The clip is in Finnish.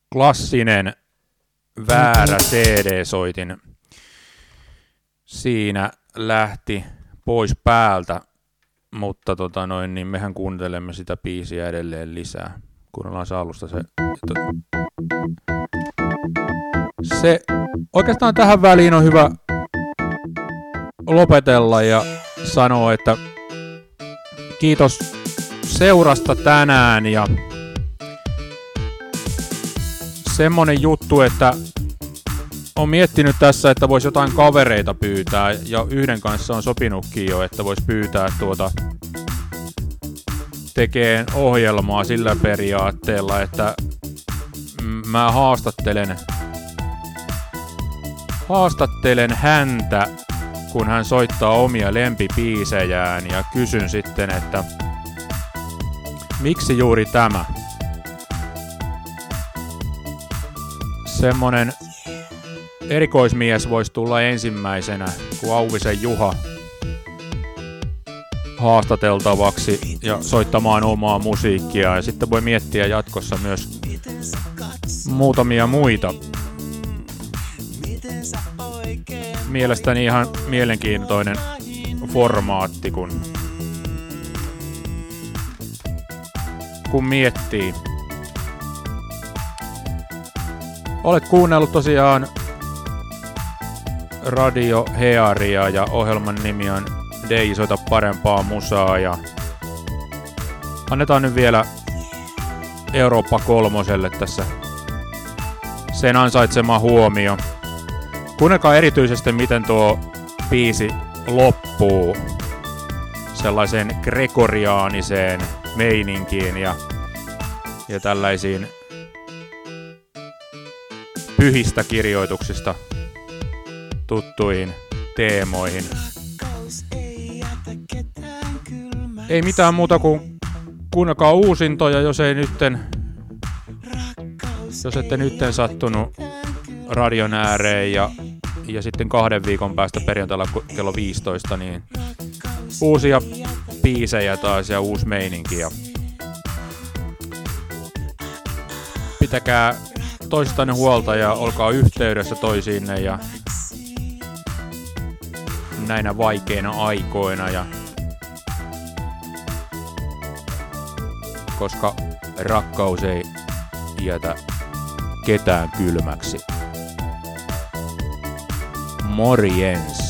klassinen väärä CD-soitin siinä lähti pois päältä, mutta niin mehän kuuntelemme sitä biisiä edelleen lisää. Kuunnellaan se alusta se oikeastaan tähän väliin on hyvä lopetella ja sanoa, että kiitos seurasta tänään ja semmonen juttu, että on miettinyt tässä, että voisi jotain kavereita pyytää ja yhden kanssa on sopinutkin jo, että voisi pyytää tekee ohjelmaa sillä periaatteella, että mä haastattelen häntä, kun hän soittaa omia lempibiisejään ja kysyn sitten, että miksi juuri tämä? Semmonen erikoismies voisi tulla ensimmäisenä, kun Auvisen Juha haastateltavaksi ja soittamaan omaa musiikkia. Ja sitten voi miettiä jatkossa myös muutamia muita. Mielestäni ihan mielenkiintoinen formaatti, kun miettii. Olet kuunnellut tosiaan Radio Hearia ja ohjelman nimi on DJ Soita parempaa musaa ja annetaan nyt vielä Eurooppa kolmoselle tässä sen ansaitsema huomio. Kuunnelkaa erityisesti miten tuo biisi loppuu sellaiseen gregoriaaniseen meininkiin ja tällaisiin pyhistä kirjoituksista tuttuihin teemoihin. Ei mitään muuta kuin kuunnelkaa uusintoja, jos ette nytten sattunut radion ääreen ja sitten 2 viikon päästä perjantaina kello 15, niin uusia biisejä taas ja uusi meininki. Pitäkää toistanne huolta ja olkaa yhteydessä toisiinne ja näinä vaikeina aikoina ja koska rakkaus ei jätä ketään kylmäksi. Morjens.